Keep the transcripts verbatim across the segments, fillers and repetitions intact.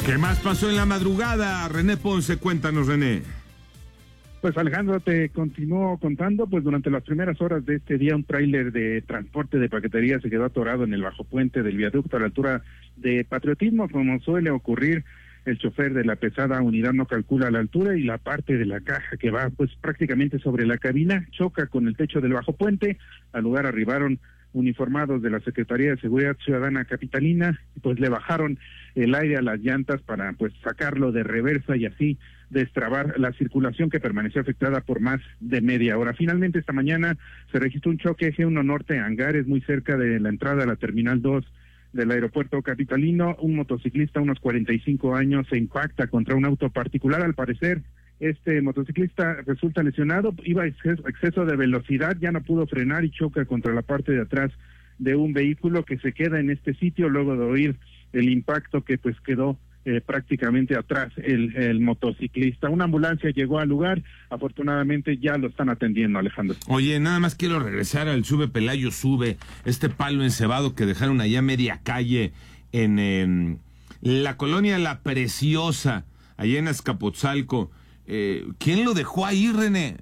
¿Qué más pasó en la madrugada? René Ponce, cuéntanos, René. Pues Alejandro, te continúo contando, pues durante las primeras horas de este día un tráiler de transporte de paquetería se quedó atorado en el bajo puente del viaducto a la altura de Patriotismo, como suele ocurrir. El chofer de la pesada unidad no calcula la altura y la parte de la caja que va pues prácticamente sobre la cabina choca con el techo del bajo puente. Al lugar arribaron uniformados de la Secretaría de Seguridad Ciudadana Capitalina, pues le bajaron el aire a las llantas para pues sacarlo de reversa y así destrabar la circulación que permaneció afectada por más de media hora. Finalmente esta mañana se registró un choque eje uno norte Angares, muy cerca de la entrada a la Terminal dos del aeropuerto capitalino. Un motociclista, unos cuarenta y cinco años, se impacta contra un auto particular. Al parecer, este motociclista resulta lesionado, iba a exceso, exceso de velocidad, ya no pudo frenar y choca contra la parte de atrás de un vehículo que se queda en este sitio luego de oír el impacto que pues quedó eh, prácticamente atrás el, el motociclista. Una ambulancia llegó al lugar, afortunadamente ya lo están atendiendo, Alejandro. Oye, nada más quiero regresar al Sube Pelayo Sube, este palo encebado que dejaron allá media calle en eh, la colonia La Preciosa, allá en Azcapotzalco. Eh, ¿Quién lo dejó ahí, René?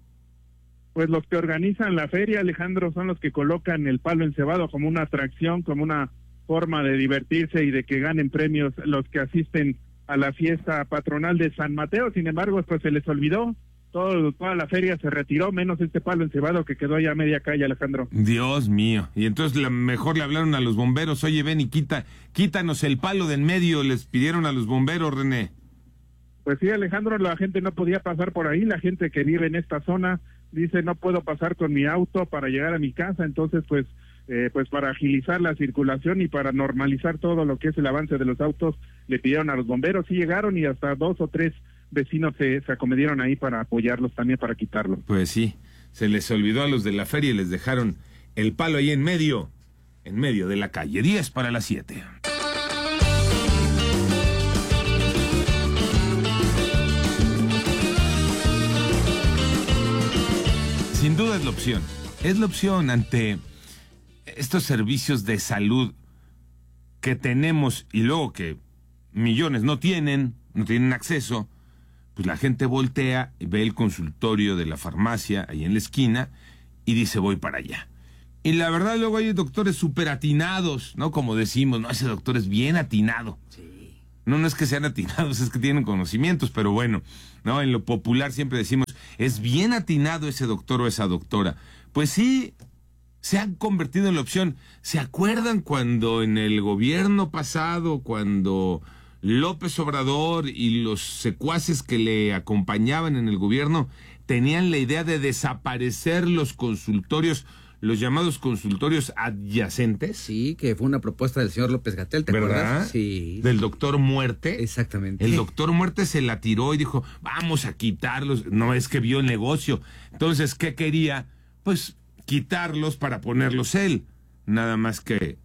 Pues los que organizan la feria, Alejandro, son los que colocan el palo encebado como una atracción, como una forma de divertirse y de que ganen premios los que asisten a la fiesta patronal de San Mateo. Sin embargo, pues se les olvidó, todo, toda la feria se retiró, menos este palo encebado que quedó allá a media calle, Alejandro. Dios mío, y entonces la, mejor le hablaron a los bomberos, oye, ven y quita, quítanos el palo de en medio, les pidieron a los bomberos, René. Pues sí, Alejandro, la gente no podía pasar por ahí, la gente que vive en esta zona dice no puedo pasar con mi auto para llegar a mi casa, entonces pues eh, pues para agilizar la circulación y para normalizar todo lo que es el avance de los autos, le pidieron a los bomberos, sí llegaron y hasta dos o tres vecinos se, se acomedieron ahí para apoyarlos también, para quitarlo. Pues sí, se les olvidó a los de la feria y les dejaron el palo ahí en medio, en medio de la calle. diez para las siete. Sin duda es la opción, es la opción ante estos servicios de salud que tenemos y luego que millones no tienen, no tienen acceso, pues la gente voltea y ve el consultorio de la farmacia ahí en la esquina y dice voy para allá. Y la verdad luego hay doctores súper atinados, ¿no? Como decimos, no, ese doctor es bien atinado. Sí. No, no es que sean atinados, es que tienen conocimientos, pero bueno, ¿no? En lo popular siempre decimos, es bien atinado ese doctor o esa doctora. Pues sí, se han convertido en la opción. ¿Se acuerdan cuando en el gobierno pasado, cuando López Obrador y los secuaces que le acompañaban en el gobierno tenían la idea de desaparecer los consultorios, los llamados consultorios adyacentes? Sí, que fue una propuesta del señor López-Gatell, ¿te ¿verdad? acuerdas? Sí. Del doctor Muerte. Exactamente. El doctor Muerte se la tiró y dijo, vamos a quitarlos. No, es que vio el negocio. Entonces, ¿qué quería? Pues quitarlos para ponerlos él. Nada más que,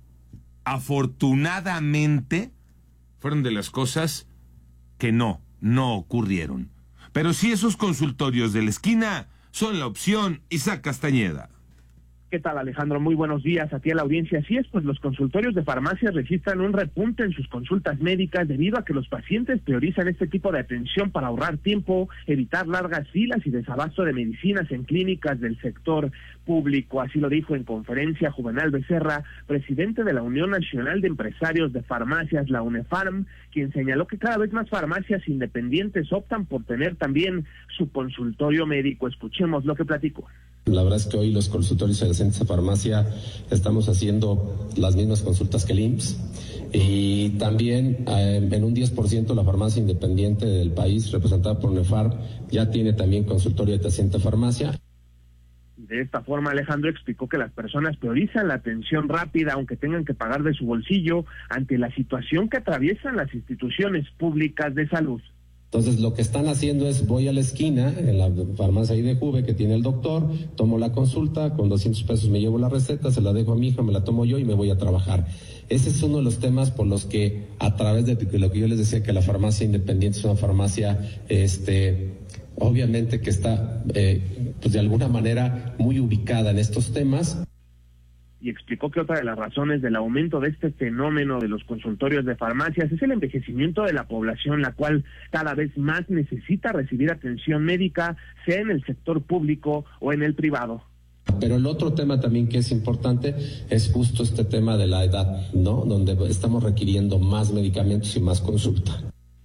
afortunadamente, fueron de las cosas que no, no ocurrieron. Pero sí, esos consultorios de la esquina son la opción. Isaac Castañeda. ¿Qué tal, Alejandro? Muy buenos días a ti, a la audiencia. Así es, pues los consultorios de farmacias registran un repunte en sus consultas médicas debido a que los pacientes priorizan este tipo de atención para ahorrar tiempo, evitar largas filas y desabasto de medicinas en clínicas del sector público. Así lo dijo en conferencia Juvenal Becerra, presidente de la Unión Nacional de Empresarios de Farmacias, la UNEFARM, quien señaló que cada vez más farmacias independientes optan por tener también su consultorio médico. Escuchemos lo que platicó. La verdad es que hoy los consultorios adyacentes a farmacia estamos haciendo las mismas consultas que el I M S S y también eh, en un diez por ciento la farmacia independiente del país representada por UNEFARM ya tiene también consultorio adyacente a farmacia. De esta forma, Alejandro explicó que las personas priorizan la atención rápida, aunque tengan que pagar de su bolsillo, ante la situación que atraviesan las instituciones públicas de salud. Entonces lo que están haciendo es voy a la esquina, en la farmacia ahí de Juve que tiene el doctor, tomo la consulta, con doscientos pesos me llevo la receta, se la dejo a mi hija, me la tomo yo y me voy a trabajar. Ese es uno de los temas por los que a través de lo que yo les decía, que la farmacia independiente es una farmacia, este, obviamente que está eh, pues de alguna manera muy ubicada en estos temas. y explicó que otra de las razones del aumento de este fenómeno de los consultorios de farmacias es el envejecimiento de la población, la cual cada vez más necesita recibir atención médica, sea en el sector público o en el privado. Pero el otro tema también que es importante es justo este tema de la edad, ¿no? Donde estamos requiriendo más medicamentos y más consulta.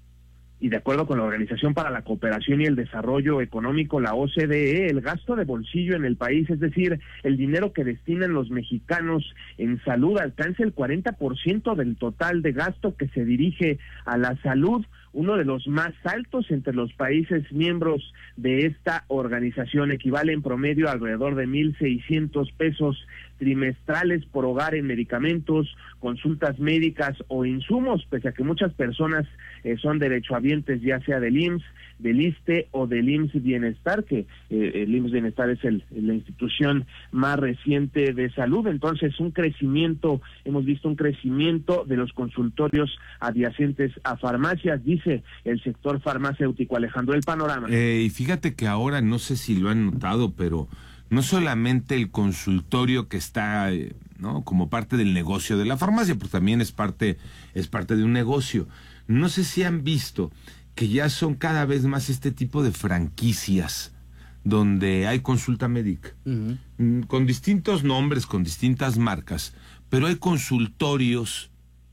Y de acuerdo con la Organización para la Cooperación y el Desarrollo Económico, la O C D E, el gasto de bolsillo en el país, es decir, el dinero que destinan los mexicanos en salud, alcanza el cuarenta por ciento del total de gasto que se dirige a la salud, uno de los más altos entre los países miembros de esta organización. Equivale en promedio a alrededor de mil seiscientos pesos trimestrales por hogar en medicamentos, consultas médicas o insumos, pese a que muchas personas eh, son derechohabientes, ya sea del I M S S, del ISSSTE o del I M S S Bienestar, que eh, el I M S S Bienestar es el, la institución más reciente de salud. Entonces, un crecimiento, hemos visto un crecimiento de los consultorios adyacentes a farmacias, dice el sector farmacéutico. Alejandro, el panorama. Eh, y fíjate que ahora, no sé si lo han notado, pero no solamente el consultorio que está, eh, ¿no?, como parte del negocio de la farmacia, pues también es parte, es parte de un negocio. No sé si han visto que ya son cada vez más este tipo de franquicias donde hay consulta médica, uh-huh. con distintos nombres, con distintas marcas, pero hay consultorios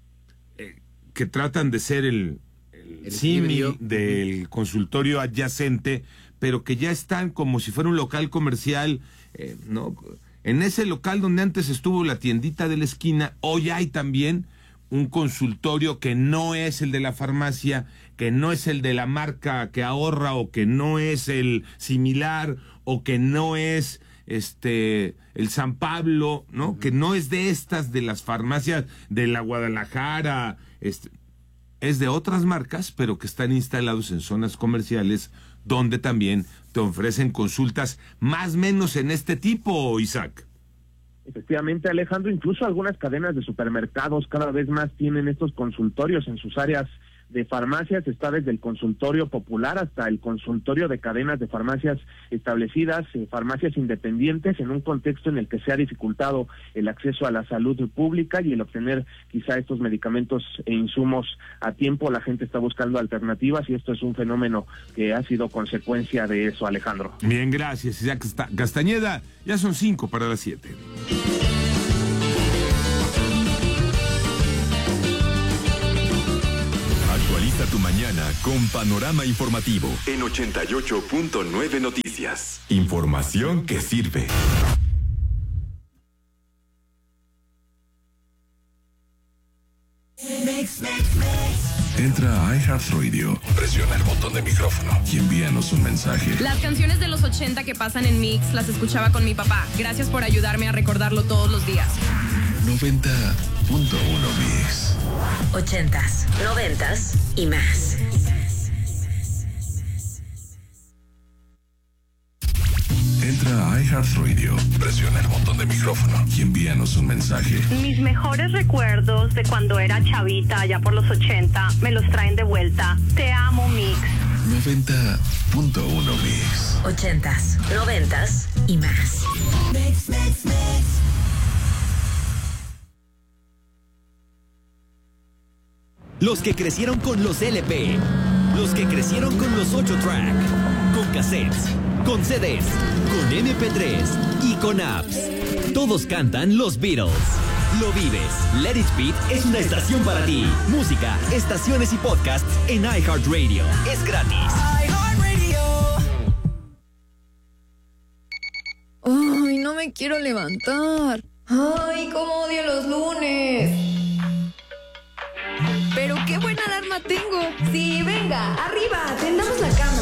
eh, que tratan de ser el, el, el símil del consultorio adyacente, pero que ya están como si fuera un local comercial, eh, ¿no? En ese local donde antes estuvo la tiendita de la esquina, hoy hay también un consultorio que no es el de la farmacia, que no es el de la marca que ahorra, o que no es el similar, o que no es este el San Pablo, ¿no? Uh-huh. Que no es de estas, de las farmacias de la Guadalajara, este, es de otras marcas, pero que están instalados en zonas comerciales donde también te ofrecen consultas más o menos en este tipo, Isaac. Efectivamente, Alejandro, incluso algunas cadenas de supermercados cada vez más tienen estos consultorios en sus áreas de farmacias. Está desde el consultorio popular hasta el consultorio de cadenas de farmacias establecidas, eh, farmacias independientes, en un contexto en el que se ha dificultado el acceso a la salud pública y el obtener quizá estos medicamentos e insumos a tiempo. La gente está buscando alternativas y esto es un fenómeno que ha sido consecuencia de eso, Alejandro. Bien, gracias, Isaac Castañeda. Ya son cinco para las siete. Actualiza tu mañana con Panorama Informativo en ochenta y ocho punto nueve Noticias. Información que sirve. Entra a iHeartRadio, presiona el botón de micrófono y envíanos un mensaje. Las canciones de los ochenta que pasan en Mix las escuchaba con mi papá. Gracias por ayudarme a recordarlo todos los días. noventa punto uno Mix. Ochentas, noventas y más. Entra a iHeartRadio, presiona el botón de micrófono y envíanos un mensaje. Mis mejores recuerdos de cuando era chavita, allá por los ochenta, me los traen de vuelta. Te amo, Mix. noventa punto uno Mix. Ochentas, noventas y más. Mix, mix, mix. Los que crecieron con los L P, los que crecieron con los ocho track, con cassettes, con C Ds, con eme pe tres y con apps. Todos cantan los Beatles. Lo vives. Let It Beat es una estación para ti. Música, estaciones y podcasts en iHeartRadio. Es gratis. iHeartRadio. Ay, no me quiero levantar. Ay, cómo odio los lunes. Pero qué buena alarma tengo. Sí, venga, arriba, tendamos la cama.